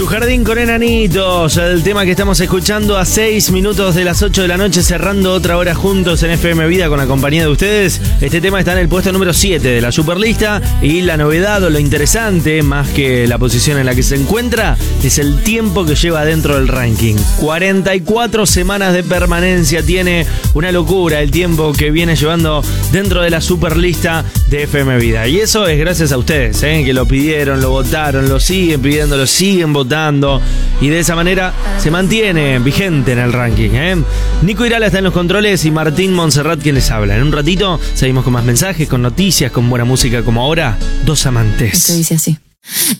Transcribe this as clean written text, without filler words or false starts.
Tu jardín con enanitos, el tema que estamos escuchando a 6 minutos de las 8 de la noche, cerrando otra hora juntos en FM Vida con la compañía de ustedes. Este tema está en el puesto número 7 de la Superlista y la novedad o lo interesante, más que la posición en la que se encuentra, es el tiempo que lleva dentro del ranking. 44 semanas de permanencia, tiene una locura el tiempo que viene llevando dentro de la Superlista de FM Vida. Y eso es gracias a ustedes, que lo pidieron, lo votaron, lo siguen pidiendo, lo siguen votando. Y de esa manera se mantiene vigente en el ranking. Nico Irala está en los controles y Martín Montserrat quien les habla. En un ratito seguimos con más mensajes, con noticias, con buena música como ahora, Dos Amantes. Esto dice así.